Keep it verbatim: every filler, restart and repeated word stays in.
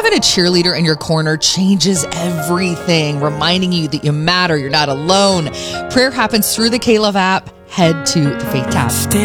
Having a cheerleader in your corner changes everything, reminding you that you matter, you're not alone. Prayer happens through the K-Love app. Head to the Faith tab.